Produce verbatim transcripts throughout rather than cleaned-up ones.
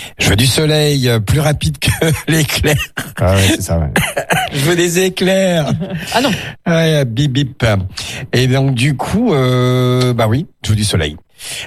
Je veux du soleil euh, plus rapide que l'éclair. Ah ouais, c'est ça, ouais. Je veux des éclairs. Ah non. Ouais, bip bip. Et donc du coup, euh, bah oui, je veux du soleil.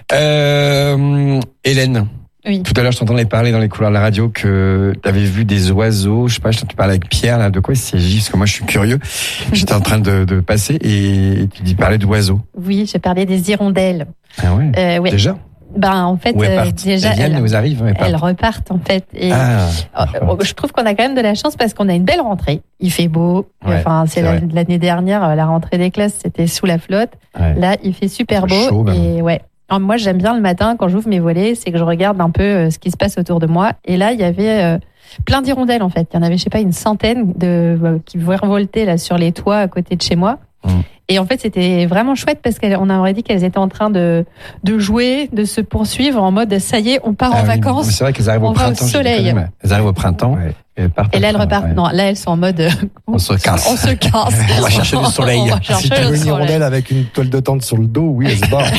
Euh, Hélène. Oui. Tout à l'heure, je t'entendais parler dans les couloirs de la radio que tu avais vu des oiseaux. Je sais pas, je tu parlais avec Pierre là. De quoi il s'agit? Parce que moi, je suis curieux. J'étais en train de, de passer et tu dis parlais d'oiseaux. Oui, j'ai parlé des hirondelles. Ah ouais. Euh, ouais. Déjà. Ben en fait, Où elles euh, partent. déjà, elles viennent, elles, elles arrivent, elles, elles repartent en fait. Et ah, euh, je trouve qu'on a quand même de la chance parce qu'on a une belle rentrée. Il fait beau. Ouais, enfin, c'est, c'est la, vrai. l'année dernière, la rentrée des classes, c'était sous la flotte. Ouais. Là, il fait super beau. Chaud, même. Et ouais. Alors, moi, j'aime bien le matin quand j'ouvre mes volets, c'est que je regarde un peu euh, ce qui se passe autour de moi. Et là, il y avait euh, plein d'hirondelles en fait. Il y en avait, je sais pas, une centaine de euh, qui voltaient là sur les toits à côté de chez moi. Mmh. Et en fait, c'était vraiment chouette parce qu'on aurait dit qu'elles étaient en train de, de jouer, de se poursuivre en mode ça y est, on part Ah en oui, vacances. mais c'est vrai qu'elles arrivent on au va au printemps. j'ai soleil. dit quand même. Elles arrivent au printemps. Ouais. Et, elles partent Et là, elles après, repartent. ouais. Non, là, elles sont en mode euh, On se casse. on se casse. On va chercher du soleil. On va Si chercher tu le veux une soleil. hirondelle avec une toile de tente sur le dos, oui, elle se barre.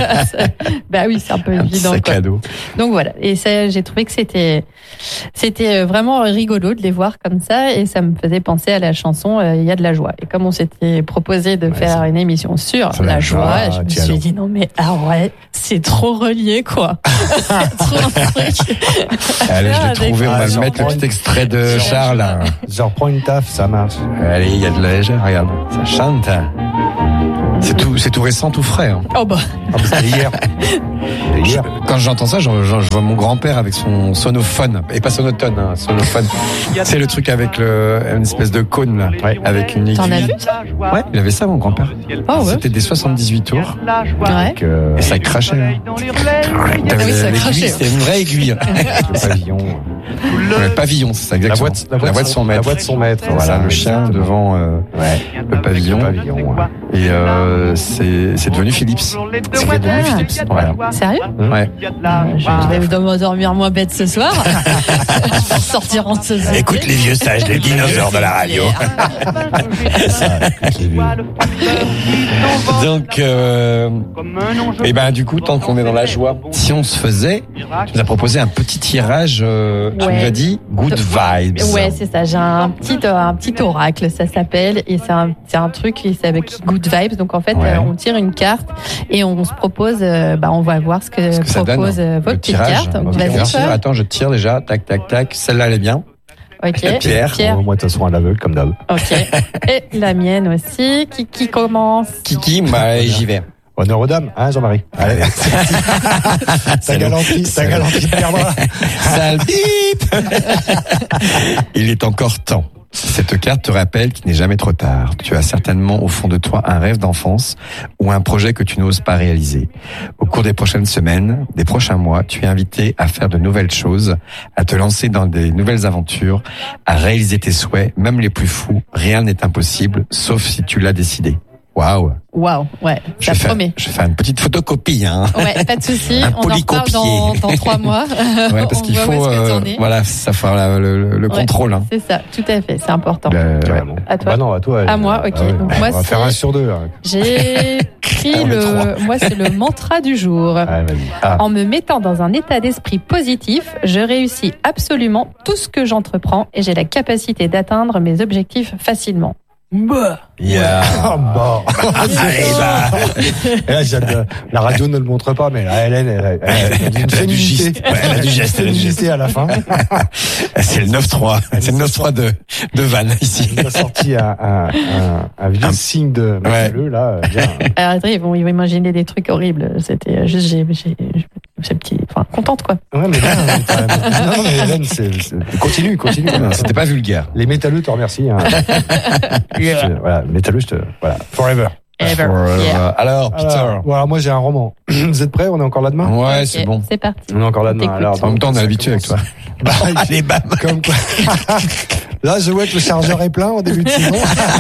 Bah oui, c'est un peu Un petit évident. sac Quoi. à dos. Donc voilà. Et ça, j'ai trouvé que c'était, c'était vraiment rigolo de les voir comme ça, et ça me faisait penser à la chanson euh, Il y a de la joie. Et comme on s'était proposé de Ouais, faire c'est... une émission sur, sur la, la joie, joie, je me tiens suis donc. dit non mais ah ouais, c'est trop relié quoi. C'est trop un truc. Allez, je Ah, l'ai trouvé. On Ah, va j'en mettre le prends petit une- extrait de j'en- Charles. Je reprends une taf, ça marche. Allez, il y a de la légère. Regarde, ça chante. C'est tout, c'est tout récent, tout frais. Hein. Oh bah. Ah, bah, c'était hier. C'était hier. Quand j'entends ça, je, je, je vois mon grand-père avec son sonophone, et pas sonotone, hein, sonophone. C'est le truc avec le, une espèce de cône là, Ouais. avec une aiguille. T'en as vu ça? Ouais, il avait ça, mon grand-père. Oh ouais. C'était des soixante-dix-huit tours. Ouais. Donc, euh, Et ça crachait. Là. Ah oui, ça L'aiguille, crachait. c'était une vraie aiguille. le pavillon. Ouais, pavillon, c'est ça, La exactement. boîte, la boîte, de son maître. La boîte de son maître. Voilà, le chien exactement. devant euh, Ouais. le pavillon. Le pavillon, ouais. Et euh, c'est, c'est devenu Philips. C'est devenu Ah. Philips. Voilà. Sérieux? Ouais. Je vais m'endormir moins bête ce soir. Je vais sortir en société. Écoute les vieux sages, les dinosaures de la radio. Donc, euh, et ben du coup, tant qu'on est dans la joie, si on se faisait, tu nous as proposé un petit tirage. Euh, tu Ouais. nous as dit Good Vibes. Ouais, c'est ça. J'ai un petit, euh, un petit oracle, ça s'appelle, et c'est un, c'est un truc qui s'appelle qui Good Vibes. Donc en fait, Ouais. euh, on tire une carte et on se propose. euh, bah, on va voir ce que, Ce que ça donne, propose euh, le votre petite tirage. carte. Ok, Vas-y, merci. Paul. Attends, je tire déjà. Tac, tac, tac. Celle-là, elle est bien. Ok. Pierre. Bon, moi, de toute façon, à l'aveugle, comme d'hab. Ok. Et la mienne aussi. Qui, qui commence? Kiki, bah, j'y vais. Honneur aux dames, hein, Jean-Marie? Allez. Ta galanterie, ta galanterie perdra. Sale bip. Il est encore temps. Cette carte te rappelle qu'il n'est jamais trop tard. Tu as certainement au fond de toi un rêve d'enfance ou un projet que tu n'oses pas réaliser. Au cours des prochaines semaines, des prochains mois, tu es invité à faire de nouvelles choses, à te lancer dans des nouvelles aventures, à réaliser tes souhaits, même les plus fous. Rien n'est impossible, sauf si tu l'as décidé. Waouh. Waouh, ouais, Je ça vais faire, promet. je vais faire une petite photocopie, hein. Ouais, pas de souci. Un On en reparle polycopier. dans, dans trois mois. Ouais, parce On qu'il voit où faut, est-ce que euh, t'en es. voilà, ça fera la- le, le, le Ouais. contrôle, hein. C'est ça, tout à fait, c'est important. Le- Carrément. À toi. Bah non, à toi. À elle. moi, ok. Ah ouais. Donc moi, On va c'est- faire un sur deux. Hein. J'ai pris On est le, moi c'est le mantra du jour. Ouais, vas-y. Ah. En me mettant dans un état d'esprit positif, je réussis absolument tout ce que j'entreprends et j'ai la capacité d'atteindre mes objectifs facilement. Bah. Yeah. Ah, bon. Allez, bah. Et là, j'aime, la radio ne le montre pas, mais là, Hélène, elle, elle, elle, elle a une Elle a du féminité. geste. Ouais, elle a du geste, elle a du geste. Féminité à la fin. C'est le neuf trois. C'est le neuf trois de, de Van, ici. Elle nous a sorti un, un, un, un vieux Un- signe de métalleux, là. Bien. Alors après, ils vont, ils vont imaginer des trucs horribles. C'était juste, j'ai, j'ai, j'ai petit, enfin, contente quoi. Ouais, mais bien. mais t'as- Non, non, mais Hélène, c'est, c'est- continue, continue. Non, c'était pas vulgaire. Les métalleux te remercient. Hein. Je te- voilà, métalleux, je te, voilà, forever. Ever. Euh, Yeah. Alors, Peter. Alors, voilà, moi j'ai un roman. Vous êtes prêts? On est encore là demain? Ouais, Ok, c'est bon. C'est parti. On est encore là demain. T'écoutes. Alors, En même temps, on a ça l'habitude avec toi. commence. Bah, Allez, bam. comme quoi. Là, je vois que le chargeur est plein en début de saison.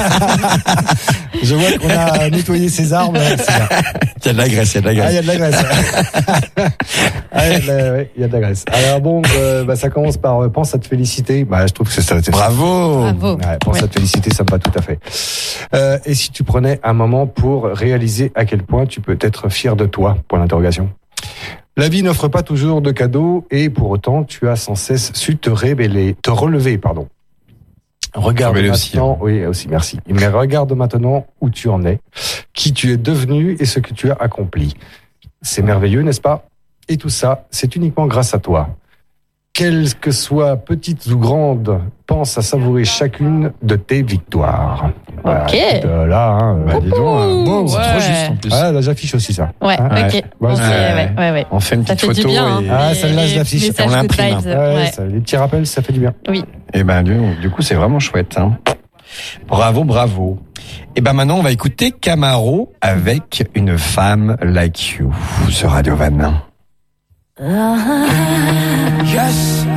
Je vois qu'on a nettoyé ses armes. C'est bien. Il y a de la graisse, il y a de la Ah, il y graisse. a de la graisse. Ah, il y a de la, ouais, il y a de la graisse. Alors bon, euh, bah, ça commence par euh, pense à te féliciter. Bah, je trouve que c'est ça. c'est- Bravo. Bravo. Ouais, pense Ouais. à te féliciter, ça me va tout à fait. Euh, et si tu prenais un moment pour réaliser à quel point tu peux être fier de toi, point d'interrogation. La vie n'offre pas toujours de cadeaux et pour autant, tu as sans cesse su te révéler, te relever, pardon. Regarde Révéler maintenant, aussi, oui aussi, merci. Mais regarde maintenant où tu en es, qui tu es devenu et ce que tu as accompli. C'est merveilleux, n'est-ce pas? Et tout ça, c'est uniquement grâce à toi. Quelles que soient petites ou grandes, pense à savourer chacune de tes victoires. Voilà, Ok. écoute, euh, là, hein, Bah, dis donc, hein. Ouh, c'est ouais. trop juste en plus. ah, là, j'affiche aussi ça. Ouais, Hein ok. Ouais. On Ouais, s'est- ouais. ouais, ouais, ouais. On fait une Ça petite fait du photo bien. et, Hein. Ah, celle-là, je Les l'affiche. messages On good l'imprime. vibes, Ouais, ouais. ça, les petits rappels, ça fait du bien. et ben du, du coup c'est vraiment chouette. Hein. Bravo, bravo. Et ben maintenant on va écouter Camaro avec Une femme like you sur Radio Vannes. Yes.